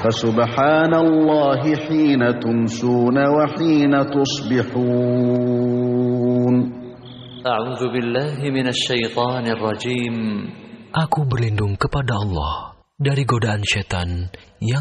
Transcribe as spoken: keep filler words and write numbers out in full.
فسبحان الله حين تمسون وحين تصبحون. أعوذ بالله من الشيطان الرجيم. Aku berlindung kepada Allah dari godaan syaitan yang